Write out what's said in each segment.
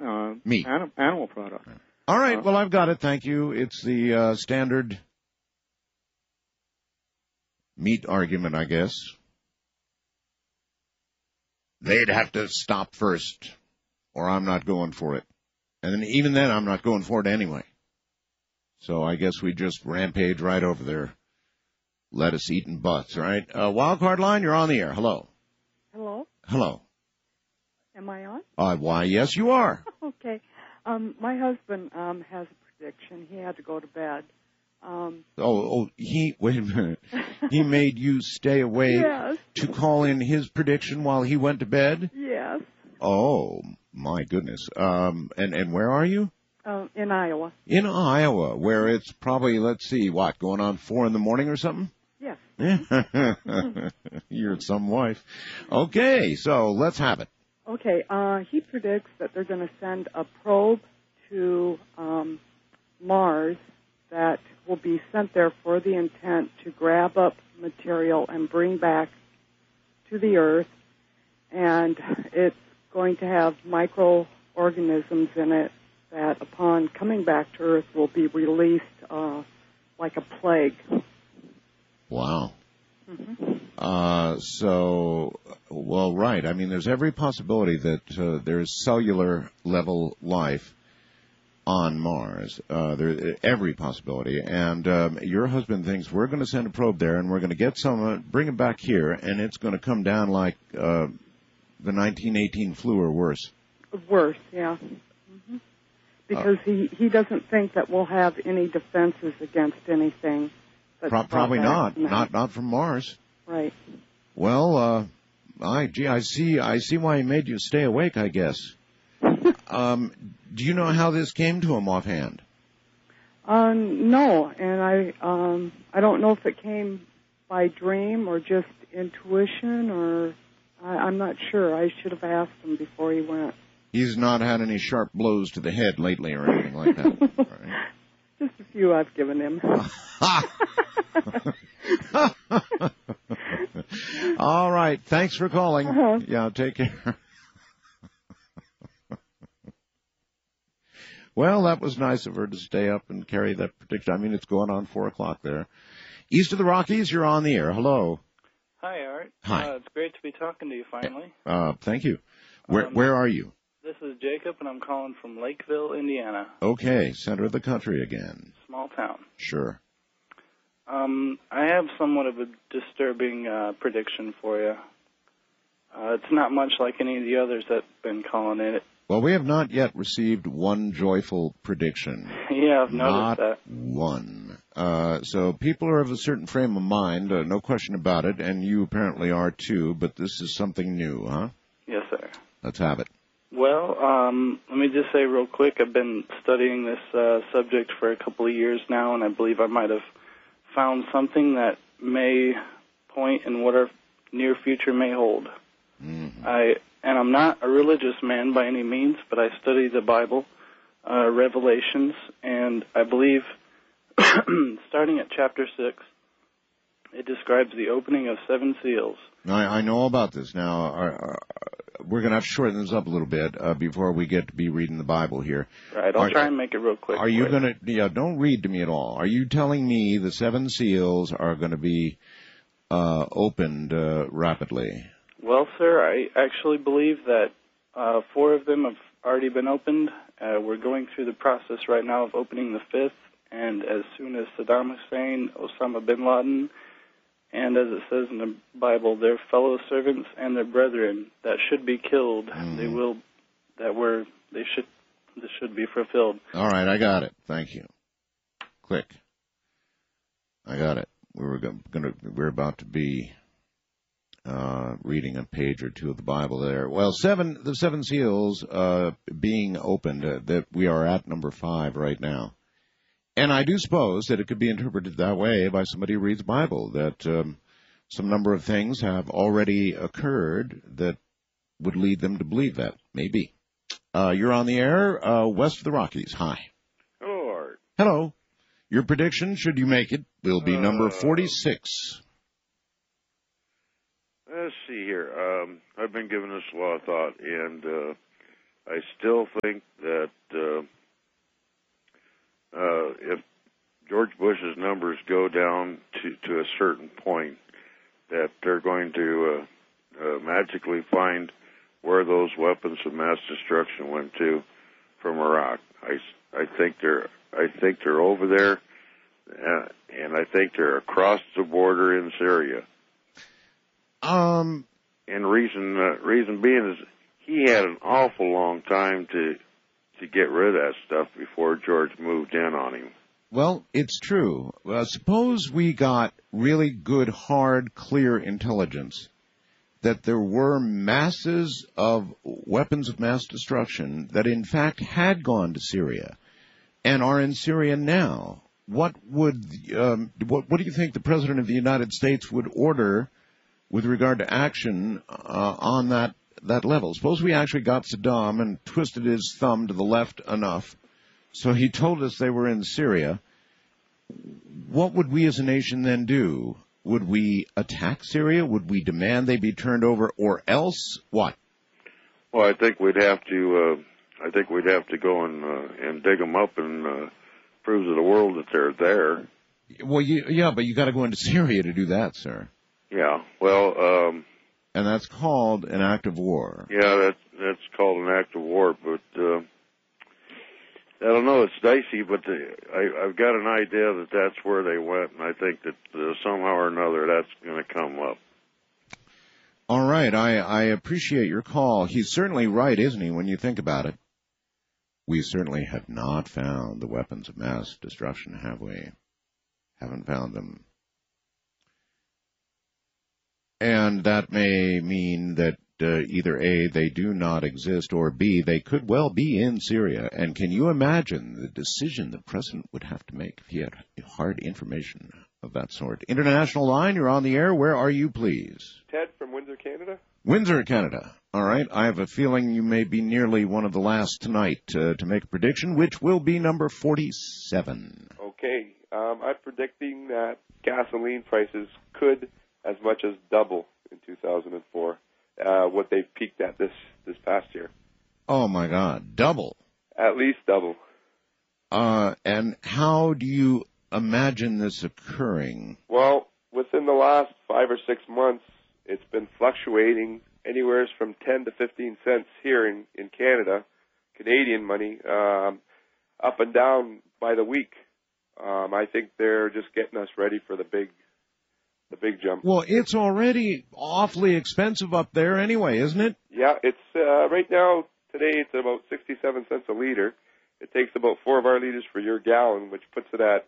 Meat. Animal product. All right, well, I've got it. Thank you. It's the standard meat argument, I guess. They'd have to stop first, or I'm not going for it. And then, even then, I'm not going for it anyway. So I guess we just rampage right over their lettuce-eating butts, right? Wildcard line, you're on the air. Hello. Hello? Hello. Am I on? Why, yes, you are. Okay. My husband has a prediction. He had to go to bed. Wait a minute. He made you stay awake yes. to call in his prediction while he went to bed? Yes. Oh, my goodness. And where are you? In Iowa. In Iowa, where it's probably, let's see, going on 4 a.m. or something? Yes. You're some wife. Okay, so let's have it. Okay, he predicts that they're going to send a probe to Mars that will be sent there for the intent to grab up material and bring back to the Earth, and it's going to have microorganisms in it that upon coming back to Earth will be released like a plague. Wow. Mm-hmm. Right. I mean, there's every possibility that there's cellular level life on Mars. There's every possibility. And your husband thinks we're going to send a probe there and we're going to get some, bring it back here, and it's going to come down like the 1918 flu or worse. Worse, yeah. Mm-hmm. Because he doesn't think that we'll have any defenses against anything. Probably not. Not from Mars. Right. Well, I see why he made you stay awake, I guess. Do you know how this came to him offhand? No, and I don't know if it came by dream or just intuition, or I'm not sure. I should have asked him before he went. He's not had any sharp blows to the head lately or anything like that, right? Just a few I've given him. All right. Thanks for calling. Uh-huh. Yeah, take care. Well, that was nice of her to stay up and carry that prediction. I mean, it's going on 4 o'clock there. East of the Rockies, you're on the air. Hello. Hi, Art. Hi. It's great to be talking to you finally. Thank you. Where are you? This is Jacob, and I'm calling from Lakeville, Indiana. Okay, center of the country again. Small town. Sure. I have somewhat of a disturbing prediction for you. It's not much like any of the others that have been calling it. Well, we have not yet received one joyful prediction. Yeah, I've noticed not that. One. So people are of a certain frame of mind, no question about it, and you apparently are too, but this is something new, huh? Yes, sir. Let's have it. Well, let me just say real quick, I've been studying this subject for a couple of years now, and I believe I might have found something that may point in what our near future may hold. Mm-hmm. I'm not a religious man by any means, but I study the Bible, Revelations, and I believe, starting at chapter 6, it describes the opening of 7 seals. I know about this. Now, we're going to have to shorten this up a little bit before we get to be reading the Bible here. Right, I'll try and make it real quick. Are you going to, don't read to me at all. Are you telling me the 7 seals are going to be opened rapidly? Well, sir, I actually believe that 4 of them have already been opened. We're going through the process right now of opening the 5th, and as soon as Saddam Hussein, Osama bin Laden, and as it says in the Bible, their fellow servants and their brethren that should be killed, this should be fulfilled. All right, I got it. Thank you. Click. I got it. We're about to be reading a page or two of the Bible there. Well, the 7 seals being opened, that we are at number 5 right now. And I do suppose that it could be interpreted that way by somebody who reads the Bible, that some number of things have already occurred that would lead them to believe that. Maybe. You're on the air, west of the Rockies. Hi. Hello, Art. Hello. Your prediction, should you make it, will be number 46. Let's see here. I've been giving this a lot of thought, and I still think that if George Bush's numbers go down to a certain point, that they're going to magically find where those weapons of mass destruction went to from Iraq. I think they're over there, and I think they're across the border in Syria. And reason being is he had an awful long time to get rid of that stuff before George moved in on him. Well, it's true. Suppose we got really good, hard, clear intelligence that there were masses of weapons of mass destruction that in fact had gone to Syria and are in Syria now. What do you think the President of the United States would order with regard to action on that level? Suppose we actually got Saddam and twisted his thumb to the left enough so he told us they were in Syria. What would we as a nation then do? Would we attack Syria? Would we demand they be turned over, or else what? Well, I think we'd have to. Go and dig them up and prove to the world that they're there. Well, but you got to go into Syria to do that, sir. Yeah. Well. And that's called an act of war. Yeah, that's called an act of war, but. I don't know, it's dicey, but I've got an idea that that's where they went, and I think that somehow or another that's going to come up. All right, I appreciate your call. He's certainly right, isn't he, when you think about it? We certainly have not found the weapons of mass destruction, have we? Haven't found them. And that may mean that either A, they do not exist, or B, they could well be in Syria. And can you imagine the decision the President would have to make if he had hard information of that sort? International line, you're on the air. Where are you, please? Ted from Windsor, Canada. Windsor, Canada. All right. I have a feeling you may be nearly one of the last tonight to make a prediction, which will be number 47. Okay. I'm predicting that gasoline prices could as much as double in 2004. What they peaked at this past year. Oh, my God. Double? At least double. And how do you imagine this occurring? Well, within the last 5 or 6 months, it's been fluctuating anywhere from 10 to 15 cents here in Canada, Canadian money, up and down by the week. I think they're just getting us ready for the big jump. Well, it's already awfully expensive up there anyway, isn't it? Yeah, it's right now, today it's about 67 cents a liter. It takes about 4 of our liters for your gallon, which puts it at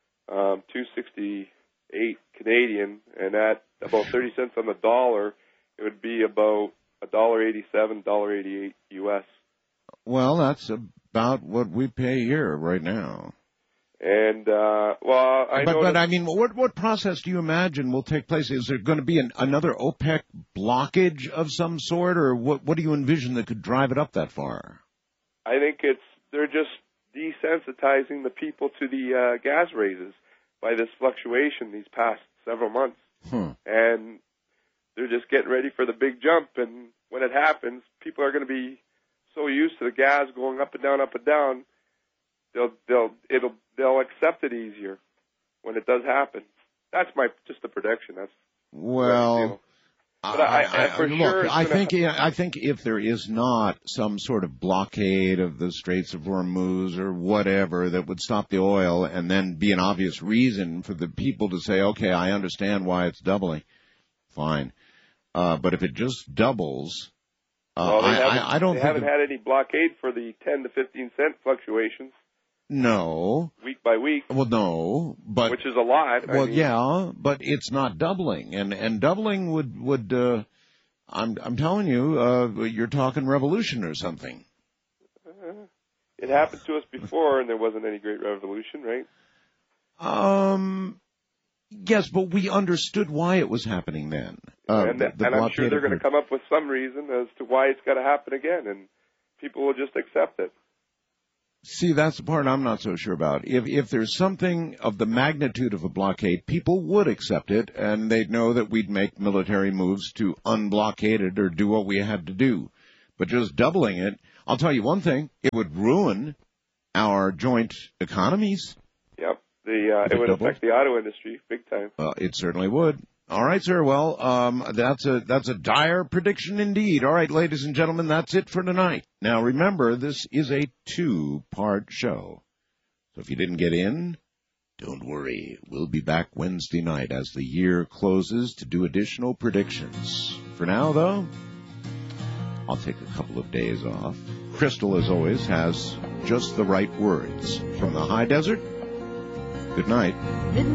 $2.68 Canadian, and at about 30 cents on the dollar, it would be about $1.87, $1.88 U.S. Well, that's about what we pay here right now. And, But I mean, what process do you imagine will take place? Is there going to be another OPEC blockage of some sort, or what do you envision that could drive it up that far? I think they're just desensitizing the people to the gas raises by this fluctuation these past several months. And they're just getting ready for the big jump, and when it happens, people are going to be so used to the gas going up and down, they'll accept it easier when it does happen. That's just a prediction. That's well. But I think if there is not some sort of blockade of the Straits of Hormuz or whatever that would stop the oil, and then be an obvious reason for the people to say, okay, I understand why it's doubling, fine. But if it just doubles, I don't. They haven't had any blockade for the 10 to 15 cent fluctuations. No. Week by week. Well, no, but which is a lot. Well, yeah, but it's not doubling, and doubling would I'm telling you, you're talking revolution or something. It happened to us before, and there wasn't any great revolution, right? Yes, but we understood why it was happening then. And I'm sure they're going to come up with some reason as to why it's got to happen again, and people will just accept it. See, that's the part I'm not so sure about. If there's something of the magnitude of a blockade, people would accept it, and they'd know that we'd make military moves to unblockade it or do what we had to do. But just doubling it, I'll tell you one thing. It would ruin our joint economies. Yep. It would affect the auto industry big time. It certainly would. All right, sir. Well, that's a dire prediction indeed. All right, ladies and gentlemen, that's it for tonight. Now, remember, this is a 2-part show. So if you didn't get in, don't worry. We'll be back Wednesday night as the year closes to do additional predictions. For now, though, I'll take a couple of days off. Crystal, as always, has just the right words. From the high desert, good night.